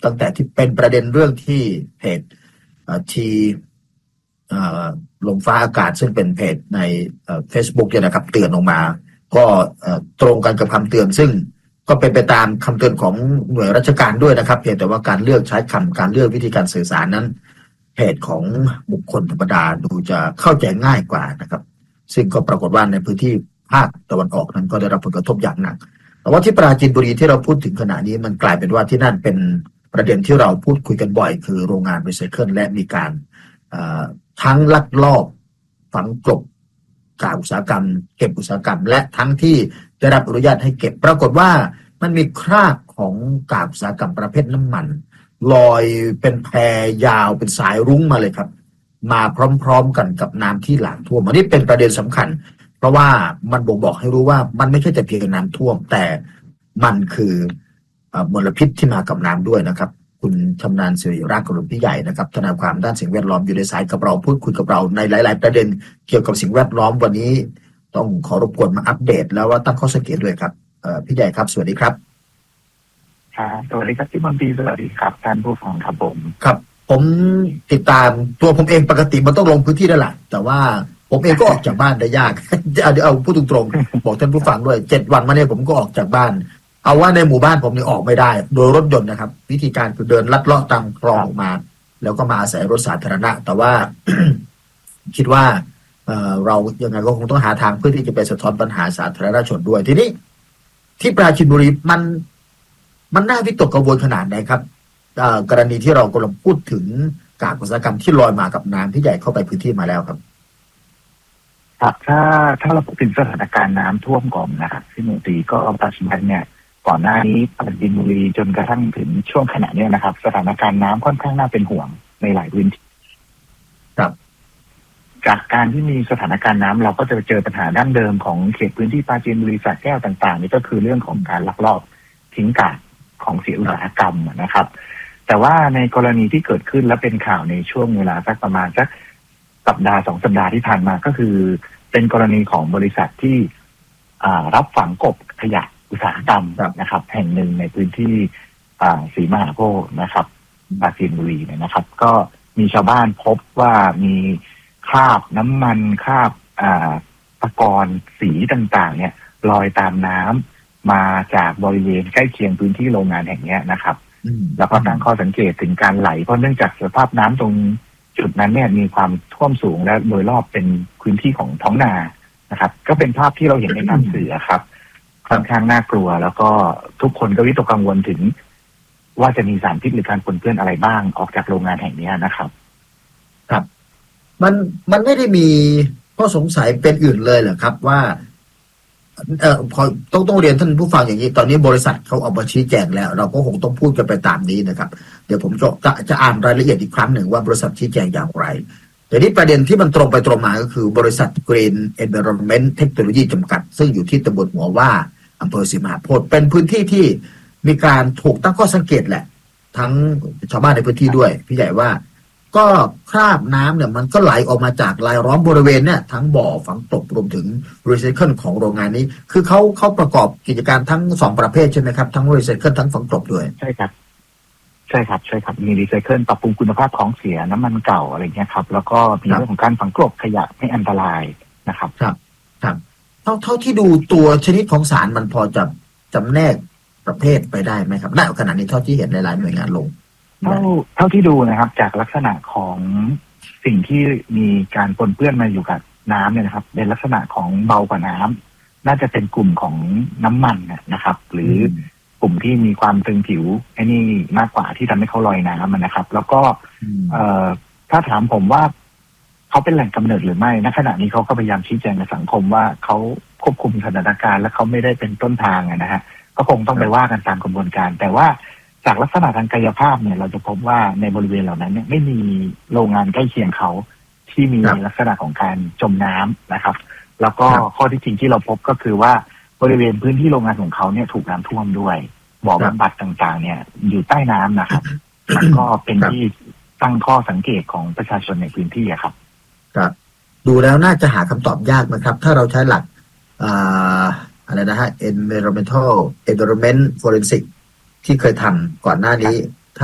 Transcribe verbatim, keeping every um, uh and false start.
ตั้งแต่ที่เป็นประเด็นเรื่องที่เพจทีลมฟ้าอากาศซึ่งเป็นเพจใน Facebook เนี่ยนะครับเตือนออกมาก็ตรงกันกับคำเตือนซึ่งก็เป็นไปตามคำเตือนของหน่วยราชการด้วยนะครับเพียงแต่ว่าการเลือกใช้คำการเลือกวิธีการสื่อสารนั้นเพจของบุคคลธรรมดาดูจะเข้าใจง่ายกว่านะครับซึ่งก็ปรากฏว่าในพื้นที่ภาคตะวันออกนั้นก็ได้รับผลกระทบอย่างหนักแต่ว่าที่ปราจีนบุรีที่เราพูดถึงขณะนี้มันกลายเป็นว่าที่นั่นเป็นประเด็นที่เราพูดคุยกันบ่อยคือโรงงานรีไซเคิลและมีการทั้งลักลอบฝังกลบกากอุตสาหกรรมเก็บอุตสาหกรรมและทั้งที่ได้รับอนุญาตให้เก็บปรากฏว่ามันมีคราบของกากอุตสาหกรรมประเภทน้ำมันลอยเป็นแพยาวเป็นสายรุ้งมาเลยครับมาพร้อมๆกันกับน้ำที่หลากท่วมอันนี้เป็นประเด็นสำคัญเพราะว่ามันบ่งบอกให้รู้ว่ามันไม่ใช่แต่เพียงน้ำท่วมแต่มันคือมลพิษที่มากับน้ำด้วยนะครับคุณชำนาญศิริรักษ์กรุณพี่ใหญ่นะครับทนายความด้านสิ่งแวดล้อมอยู่ในสายกับเราพูดคุยกับเราในหลายๆประเด็นเกี่ยวกับสิ่งแวดล้อมวันนี้ต้องขอรบกวนมาอัปเดตแล้วว่าตั้งข้อสังเกตด้วยครับพี่ใหญ่ครับสวัสดีครับครับสวัสดีครับพี่บอลปีสวัสดีครับท่านผู้ฟังครับผมครับผมติดตามตัวผมเองปกติมันต้องลงพื้นที่ได้แหละแต่ว่าผมเองก็ออกจากบ้านได้ยากเอาเอาพูดตรงๆบอกท่านผู้ฟังด้วยเจ็ดวันมาเนี่ยผมก็ออกจากบ้านเอาว่าในหมู่บ้านผมนี่ออกไม่ได้โดยรถยนต์นะครับวิธีการคือเดินลัดเลาะตามคลองออกมาแล้วก็มาอาศัยรถสาธารณะแต่ว่า คิดว่าเอ่อเรายังไงก็คงต้องหาทางเพื่อที่จะไปสะท้อนปัญหาสาธารณชนด้วยทีนี้ที่ปราจีนบุรีมันมันน่าวิตกกังวลขนาดไหนครับกรณีที่เรากำลังพูดถึงกากอุตสาหกรรมที่ลอยมากับน้ำที่ใหญ่เข้าไปพื้นที่มาแล้วครับครับถ้าถ้าเราพูดถึงสถานการณ์น้ำท่วมก่อนนะครับที่หมู่ตีก็ปัจจุบันเนี่ยก่อนหน้านี้ปราจีนบุรีจนกระทั่งถึงช่วงขณะนี้นะครับสถานการณ์น้ำค่อนข้างน่าเป็นห่วงในหลายพื้นที่ครับจากการที่มีสถานการณ์น้ำเราก็จะเจอปัญหาดั้งเดิมของเขตพื้นที่ปราจีนบุรีสระแก้วต่างๆนี่ก็คือเรื่องของการลักลอบทิ้งกากของเสียอุตสาหกรรมนะครับแต่ว่าในกรณีที่เกิดขึ้นและเป็นข่าวในช่วงเวลาสักประมาณสักสัปดาห์สองสัปดาห์ที่ผ่านมาก็คือเป็นกรณีของบริษัทที่รับฝังกบขยะอุตสาหกรรมนะครับแห่งหนึ่งในพื้นที่ศรีมหาโพธิ์นะครับปราจีนบุรีเนี่ยนะครับก็มีชาวบ้านพบว่ามีคราบน้ำมันคราบตะกอนสีต่างๆเนี่ยลอยตามน้ำมาจากบริเวณใกล้เคียงพื้นที่โรงงานแห่งนี้นะครับแล้วก็ตั้งข้อสังเกตถึงการไหลเพราะเนื่องจากสภาพน้ำตรงจุดนั้นเนี่ยมีความท่วมสูงและโดยรอบเป็นพื้นที่ของท้องนานะครับก็เป็นภาพที่เราเห็นในตามสื่อครับค่อนข้างน่ากลัวแล้วก็ทุกคนก็วิตกกังวลถึงว่าจะมีสารพิษหรือการปนเปื้อนอะไรบ้างออกจากโรงงานแห่งนี้นะครับครับมันมันไม่ได้มีข้อสงสัยเป็นอื่นเลยเหรอครับว่าเอ่อพอต้องต้องเรียนท่านผู้ฟังอย่างนี้ตอนนี้บริษัทเขาออกมาชี้แจงแล้วเราก็คงต้องพูดกันไปตามนี้นะครับเดี๋ยวผมจะจะอ่านรายละเอียดอีกครั้งหนึ่งว่าบริษัทชี้แจงอย่างไรแต่นี้ประเด็นที่มันตรงไปตรงมาก็คือบริษัท Green Environment Technology จำกัดซึ่งอยู่ที่ตำบลหัวว่าอำเภอศรีมหาโพธิ์เป็นพื้นที่ที่มีการถูกตั้งข้อสังเกตแหละทั้งชาวบ้านในพื้นที่ด้วยพี่ใหญ่ว่าก็คราบน้ำเนี่ยมันก็ไหลออกมาจากรายล้อมบริเวณเนี่ยทั้งบ่อฝังกลบรวมถึงรีไซเคิลของโรงงานนี้คือเขาเขาประกอบกิจการทั้งสองประเภทใช่ไหมครับทั้งรีไซเคิลทั้งฝังกลบด้วยใช่ครับใช่ครับใช่ครับมีรีไซเคิลปรับปรุงคุณภาพของเสียน้ำมันเก่าอะไรเงี้ยครับแล้วก็มีเรื่องของการฝังกลบขยะไม่อันตรายนะครับครับครับเท่าเท่าที่ดูตัวชนิดของสารมันพอจะจำแนกประเภทไปได้ไหมครับณขณะนี้เท่าที่เห็นหลายๆหน่วยงานลงเท่าเท่าที่ดูนะครับจากลักษณะของสิ่งที่มีการปนเปื้อนมาอยู่กับน้ำเนี่ยนะครับเป็นลักษณะของเบากว่าน้ำน่าจะเป็นกลุ่มของน้ำมันนะครับหรือกลุ่มที่มีความตึงผิวไอ้นี่มากกว่าที่ทำให้เขาลอยน้ำนะครับ แล้วก็เอ่อถ้าถามผมว่าเขาเป็นแหล่งกำเนิดหรือไม่ณขณะนี้เขาก็พยายามชี้แจงในสังคมว่าเขาควบคุมสถานการณ์และเขาไม่ได้เป็นต้นทางนะฮะก็คงต้องไปว่ากันตามกระบวนการแต่ว่าจากลักษณะทางกายภาพเนี่ยเราจะพบว่าในบริเวณเหล่านั้นเนี่ยไม่มีโรงงานใกล้เคียงเขาที่มีลักษณะของการจมน้ำนะครับแล้วก็ข้อที่จริงที่เราพบก็คือว่าบริเวณพื้นที่โรงงานของเขาเนี่ยถูกน้ำท่วมด้วยบ่อบำบัดต่างๆเนี่ยอยู่ใต้น้ำนะครับมันก็เป็นที่ตั้งข้อสังเกตของประชาชนในพื้นที่ครับครับดูแล้วน่าจะหาคำตอบยากนะครับถ้าเราใช้หลักอ่าอะไรนะฮะ environmental environment forensicที่เคยทำก่อนหน้านี้